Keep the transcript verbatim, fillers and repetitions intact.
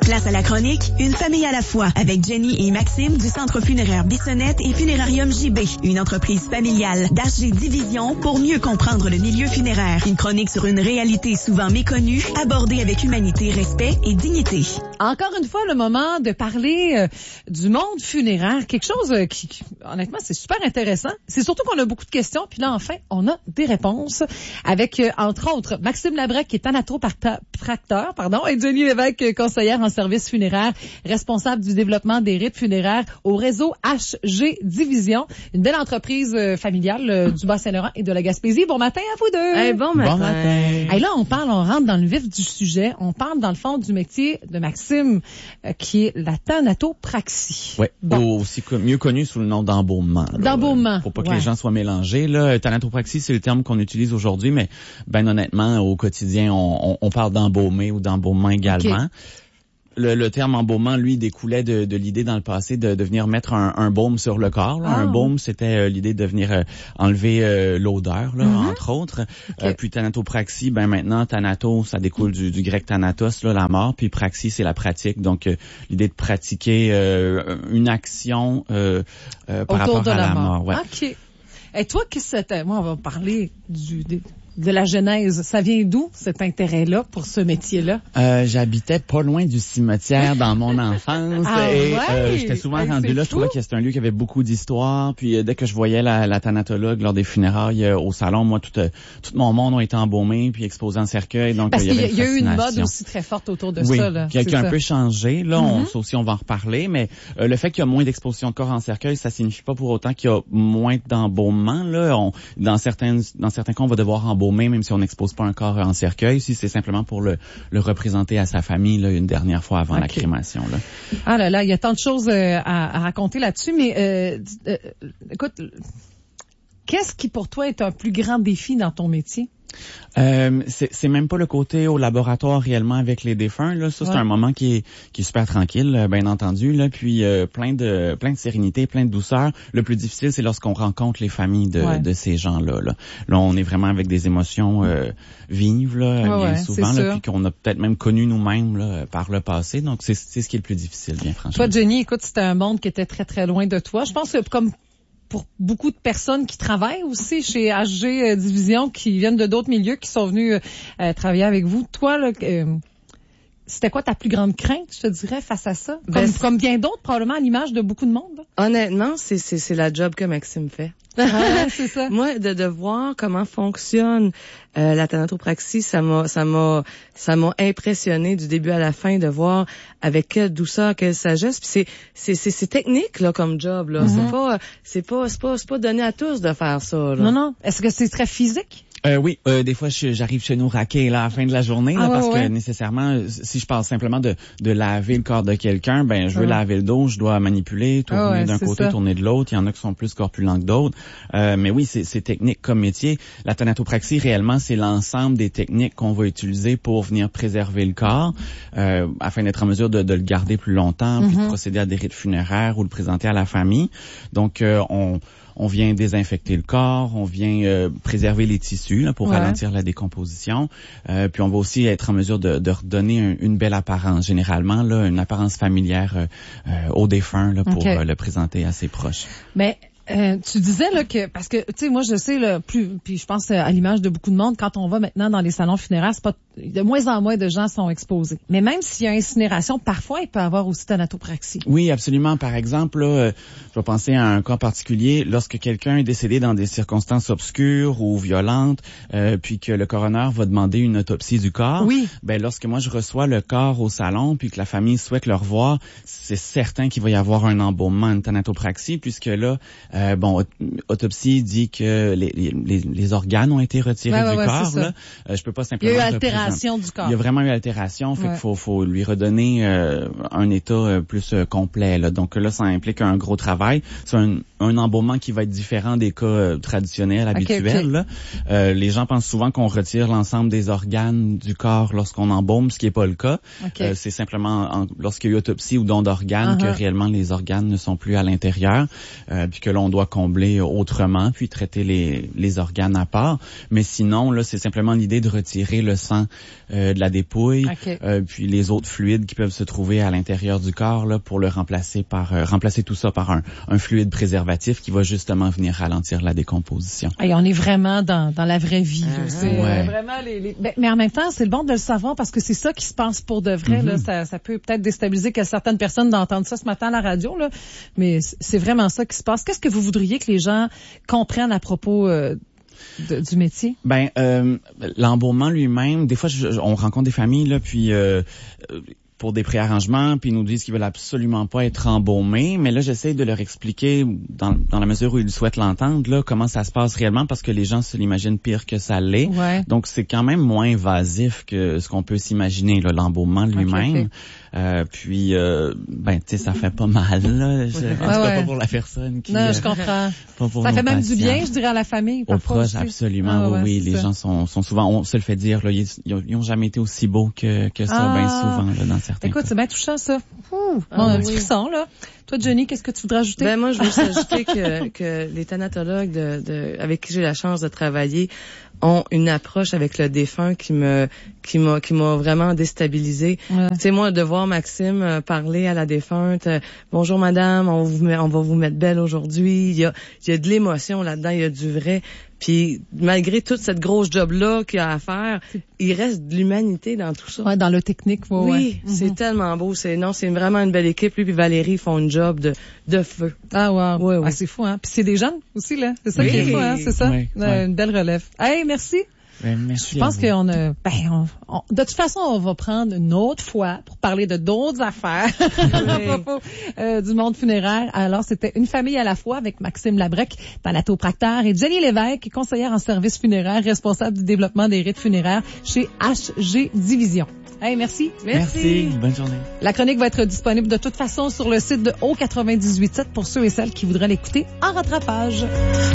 Place à la chronique, une famille à la fois, avec Jenny et Maxime du Centre funéraire Bissonnette et Funérarium J B, une entreprise familiale d'H G Division pour mieux comprendre le milieu funéraire. Une chronique sur une réalité souvent méconnue, abordée avec humanité, respect et dignité. Encore une fois, le moment de parler euh, du monde funéraire, quelque chose euh, qui, qui, honnêtement, c'est super intéressant. C'est surtout qu'on a beaucoup de questions, puis là, enfin, on a des réponses avec, euh, entre autres, Maxime Labrec, qui est thanatopracteur, pardon, et Jenny Lévesque, conseillère en service funéraire, responsable du développement des rites funéraires au réseau H G Division, une belle entreprise euh, familiale euh, du Bas-Saint-Laurent et de la Gaspésie. Bon matin à vous deux! Hey, bon matin! Bon matin. Hey, là, on parle, on rentre dans le vif du sujet, on parle dans le fond du métier de Maxime, euh, qui est la thanatopraxie. Oui, bon. aussi mieux connu sous le nom d'embaumement. D'embaumement. Pour pas que ouais. les gens soient mélangés. Là, thanatopraxie, c'est le terme qu'on utilise aujourd'hui, mais ben honnêtement, au quotidien, on, on, on parle d'embaumer ou d'embaumement également. Okay. Le, le terme embaumement, lui, découlait de, de l'idée dans le passé de, de venir mettre un, un baume sur le corps. Là. Ah. Un baume, c'était euh, l'idée de venir euh, enlever euh, l'odeur, là, mm-hmm. entre autres. Okay. Euh, puis thanatopraxie, ben maintenant, thanato, ça découle du, du grec thanatos, là, la mort. Puis praxie, c'est la pratique. Donc, euh, l'idée de pratiquer euh, une action euh, euh, par autour rapport de à la, la mort. mort. Ouais. OK. Et toi, qu'est-ce que c'était? Moi, on va parler du... Des... de la genèse. Ça vient d'où, cet intérêt-là pour ce métier-là? Euh, j'habitais pas loin du cimetière dans mon enfance. Ah et ouais? euh, j'étais souvent hey, rendu là. Fou. Je trouvais que c'était un lieu qui avait beaucoup d'histoire. Puis euh, dès que je voyais la, la thanatologue lors des funérailles euh, au salon, moi, tout, euh, tout mon monde a été embaumé puis exposé en cercueil. Donc, Parce euh, il y, qu'il y a eu une mode aussi très forte autour de oui, ça. Là. Qui a, qui a un peu changé. Là, mm-hmm. on, ça aussi, on va en reparler. Mais euh, le fait qu'il y a moins d'exposition de corps en cercueil, ça signifie pas pour autant qu'il y a moins d'embaumement. Là, on, dans certains, dans certains cas, on va devoir embaumer, même si on expose pas un corps en cercueil, si c'est simplement pour le, le représenter à sa famille là, une dernière fois avant okay. la crémation. Là. Ah là là, il y a tant de choses euh, à, à raconter là-dessus, mais euh, euh, écoute, qu'est-ce qui pour toi est un plus grand défi dans ton métier? Euh, c'est, c'est même pas le côté au laboratoire réellement avec les défunts là. Ça ouais. C'est un moment qui est qui est super tranquille, bien entendu là. Puis euh, plein de plein de sérénité, plein de douceur. Le plus difficile, c'est lorsqu'on rencontre les familles de, ouais. de ces gens-là. Là. Là, on est vraiment avec des émotions euh, vives là, ouais, bien ouais, souvent là, puis qu'on a peut-être même connu nous-mêmes là, par le passé. Donc c'est c'est ce qui est le plus difficile, bien franchement. Toi, Jenny, écoute, c'était un monde qui était très très loin de toi. Je pense que comme pour beaucoup de personnes qui travaillent aussi chez H G Division, qui viennent de d'autres milieux, qui sont venus euh, travailler avec vous. Toi, là, euh, c'était quoi ta plus grande crainte, je te dirais, face à ça? Comme, ben, comme bien d'autres, probablement, à l'image de beaucoup de monde. Là. Honnêtement, c'est, c'est, c'est la job que Maxime fait. Ah, c'est ça. Moi, de, de voir comment fonctionne euh, la thanatopraxie, ça m'a, ça m'a, ça m'a impressionné du début à la fin de voir avec quelle douceur, quelle sagesse. Puis c'est, c'est, c'est, c'est technique là comme job là. Mm-hmm. C'est pas, c'est pas, c'est pas, c'est pas donné à tous de faire ça. Là. Non, non. Est-ce que c'est très physique? Euh, oui, euh, des fois je, j'arrive chez nous raqué là à la fin de la journée là, ah, parce ouais. que nécessairement si je parle simplement de de laver le corps de quelqu'un, ben je veux ah. laver le dos, je dois manipuler, tourner ah ouais, d'un côté, ça. tourner de l'autre. Il y en a qui sont plus corpulents que d'autres, euh, mais oui c'est c'est technique comme métier. La thanatopraxie réellement c'est l'ensemble des techniques qu'on va utiliser pour venir préserver le corps euh, afin d'être en mesure de, de le garder plus longtemps, mm-hmm. puis de procéder à des rites funéraires ou le présenter à la famille. Donc euh, on On vient désinfecter le corps, on vient euh, préserver les tissus là, pour ouais. ralentir la décomposition. Euh, puis on va aussi être en mesure de, de redonner un, une belle apparence, généralement là, une apparence familière euh, euh, au défunt là, pour okay. euh, le présenter à ses proches. Mais Euh, tu disais là que parce que tu sais moi je sais là plus puis je pense à l'image de beaucoup de monde quand on va maintenant dans les salons funéraires, c'est pas de moins en moins de gens sont exposés. Mais même s'il y a incinération, parfois il peut y avoir aussi thanatopraxie. Oui, absolument. Par exemple, là, je vais penser à un cas particulier lorsque quelqu'un est décédé dans des circonstances obscures ou violentes, euh, puis que le coroner va demander une autopsie du corps. Oui. Ben lorsque moi je reçois le corps au salon, puis que la famille souhaite le revoir, c'est certain qu'il va y avoir un embaumement, une thanatopraxie, puisque là Euh, bon, autopsie dit que les, les, les organes ont été retirés ouais, ouais, du ouais, corps. Là. Euh, je peux pas simplement. Il y a eu altération du corps. Il y a vraiment eu altération, fait ouais. qu'il faut, faut lui redonner euh, un état euh, plus euh, complet. Là. Donc là, ça implique un gros travail. C'est un, un embaumement qui va être différent des cas euh, traditionnels, habituels. Okay, okay. Là. Euh, les gens pensent souvent qu'on retire l'ensemble des organes du corps lorsqu'on embaume, ce qui n'est pas le cas. Okay. Euh, c'est simplement en, lorsqu'il y a eu autopsie ou don d'organes uh-huh. que réellement les organes ne sont plus à l'intérieur, euh, puis que l'on doit combler autrement, puis traiter les, les organes à part. Mais sinon, là, c'est simplement l'idée de retirer le sang euh, de la dépouille, okay. euh, puis les autres fluides qui peuvent se trouver à l'intérieur du corps, là, pour le remplacer par euh, remplacer tout ça par un, un fluide préservatif qui va justement venir ralentir la décomposition. Et on est vraiment dans, dans la vraie vie. Ah, c'est ouais. vraiment les, les... Mais, mais en même temps, c'est le bon de le savoir parce que c'est ça qui se passe pour de vrai. Mm-hmm. Là, ça, ça peut peut-être déstabiliser que certaines personnes d'entendre ça ce matin à la radio, là, mais c'est vraiment ça qui se passe. Qu'est-ce que vous voudriez que les gens comprennent à propos euh, de, du métier? Ben, euh, l'embaumement lui-même, des fois, je, on rencontre des familles, là, puis... Euh, pour des préarrangements, puis ils nous disent qu'ils veulent absolument pas être embaumés. Mais là, j'essaie de leur expliquer, dans, dans la mesure où ils souhaitent l'entendre, là, comment ça se passe réellement, parce que les gens se l'imaginent pire que ça l'est. Ouais. Donc, c'est quand même moins invasif que ce qu'on peut s'imaginer, là, l'embaumement lui-même. Okay, okay. Euh, puis, euh, ben, tu sais, ça fait pas mal, là. Je, en ouais, tout cas, ouais. pas pour la personne qui... Non, euh, je comprends. Pas pour ça fait même patients. Du bien, je dirais, à la famille. Aux proches, absolument, ah, ouais, oui. Les ça. gens sont, sont souvent, on se le fait dire, là, ils, ils ont jamais été aussi beaux que, que ça, ah. bien souvent, là, dans certains Écoute, cas. C'est bien touchant, ça. Ouh, ah, on a un petit frisson, là. Toi, Jenny, qu'est-ce que tu voudrais ajouter? Ben, moi, je veux ajouter que, que les thanatologues de, de, avec qui j'ai la chance de travailler ont une approche avec le défunt qui me, qui m'a, qui m'a vraiment déstabilisée. Ouais. Tu sais, moi, de voir Maxime euh, parler à la défunte, euh, bonjour madame, on, vous met, on va vous mettre belle aujourd'hui. Il y a, il y a de l'émotion là-dedans, il y a du vrai. Puis, malgré toute cette grosse job-là qu'il y a à faire, il reste de l'humanité dans tout ça. Ouais, dans le technique, ouais, oui. Ouais. C'est mm-hmm. tellement beau. C'est, non, c'est vraiment une belle équipe. Lui puis Valérie font une job de, de feu. Ah, wow. Ouais, ouais. Ah, c'est fou, hein. Puis c'est des jeunes aussi, là. C'est ça oui. qui est fou, hein. C'est ça. Oui, euh, ouais. Une belle relève. Hey, merci. Ben, merci. Je pense qu'on a, ben, on, on, de toute façon, on va prendre une autre fois pour parler de d'autres affaires à propos euh, du monde funéraire. Alors, c'était Une famille à la fois avec Maxime Labrec, thanatopracteur, et Jenny Lévesque, conseillère en service funéraire, responsable du développement des rites funéraires chez H G Division. Hey, merci. Merci. Merci. Bonne journée. La chronique va être disponible de toute façon sur le site de O quatre-vingt-dix-huit sept pour ceux et celles qui voudraient l'écouter en rattrapage.